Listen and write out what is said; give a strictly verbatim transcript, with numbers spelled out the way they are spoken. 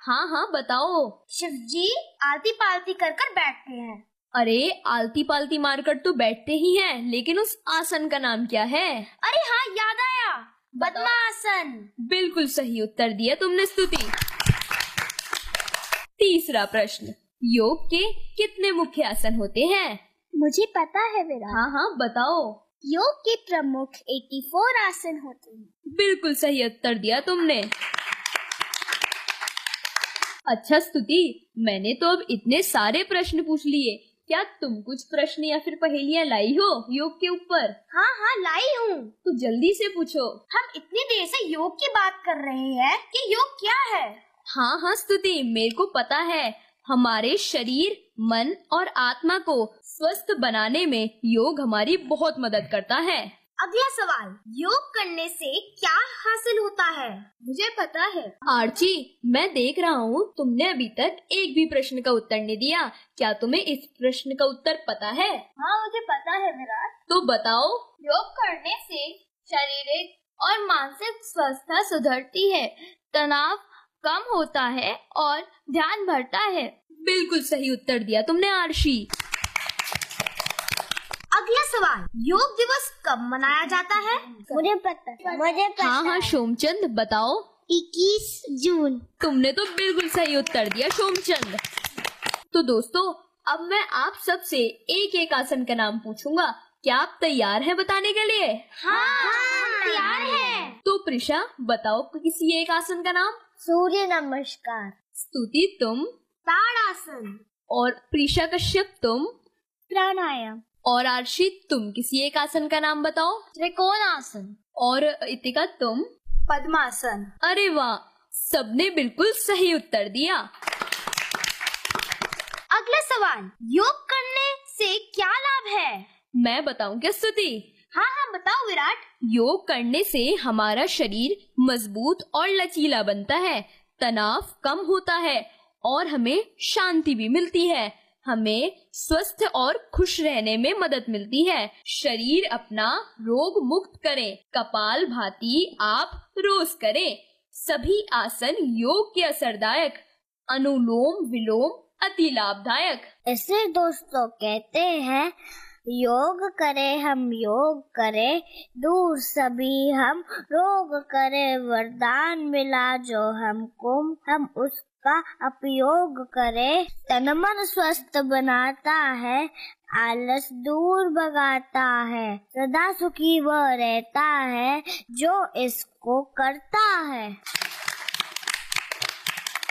हाँ हाँ बताओ। शिव जी आलती पालती कर कर बैठते हैं। अरे आलती पालती मारकर तो बैठते ही हैं, लेकिन उस आसन का नाम क्या है? अरे हाँ याद आया, पद्मासन। बिल्कुल सही उत्तर दिया तुमने स्तुति। तीसरा प्रश्न, योग के कितने मुख्य आसन होते हैं? मुझे पता है विराट। हाँ हाँ बताओ। योग के प्रमुख चौरासी आसन होते हैं। बिल्कुल सही उत्तर दिया तुमने। अच्छा स्तुति, मैंने तो अब इतने सारे प्रश्न पूछ लिए, क्या तुम कुछ प्रश्न या फिर पहेलियां लाई हो योग के ऊपर? हाँ हाँ लाई हूँ। तो जल्दी से पूछो। हम इतनी देर से योग की बात कर रहे हैं कि योग क्या है? हाँ हाँ स्तुति, मेरे को पता है। हमारे शरीर, मन और आत्मा को स्वस्थ बनाने में योग हमारी बहुत मदद करता है। अगला सवाल, योग करने से क्या हासिल होता है? मुझे पता है। आर्ची, मैं देख रहा हूँ तुमने अभी तक एक भी प्रश्न का उत्तर नहीं दिया। क्या तुम्हें इस प्रश्न का उत्तर पता है? हाँ मुझे पता है विराट। तो बताओ। योग करने से शारीरिक और मानसिक स्वास्थ्य सुधरती है, तनाव कम होता है और ध्यान बढ़ता है। बिल्कुल सही उत्तर दिया तुमने आर्शी। अगला सवाल, योग दिवस कब मनाया जाता है? मुझे पता मुझे पता हाँ हाँ सोमचंद बताओ। इक्कीस जून। तुमने तो बिल्कुल सही उत्तर दिया सोमचंद। तो दोस्तों, अब मैं आप सब से एक एक आसन का नाम पूछूंगा। क्या आप तैयार हैं बताने के लिए? हाँ, हम तैयार हैं। तो प्रिशा बताओ किसी एक आसन का नाम। सूर्य नमस्कार। स्तुति तुम? ताड़ासन। और प्रिशा कश्यप तुम? प्राणायाम। और आर्शी तुम किसी एक आसन का नाम बताओ। त्रिकोणासन। और इतिका तुम? पद्मासन। अरे वाह, सबने बिल्कुल सही उत्तर दिया। अगला सवाल, योग करने से क्या लाभ है? मैं बताऊं क्या स्तुति? हाँ हाँ बताओ विराट। योग करने से हमारा शरीर मजबूत और लचीला बनता है, तनाव कम होता है और हमें शांति भी मिलती है। हमें स्वस्थ और खुश रहने में मदद मिलती है। शरीर अपना रोग मुक्त करें, कपाल भाती आप रोज करें। सभी आसन योग के असरदायक, अनुलोम विलोम अति लाभदायक। ऐसे दोस्तों कहते हैं, योग करें हम योग करें, दूर सभी हम रोग करें। वरदान मिला जो हमको, हम उसका उपयोग करें। तन मन स्वस्थ बनाता है, आलस दूर भगाता है। सदा सुखी वह रहता है जो इसको करता है।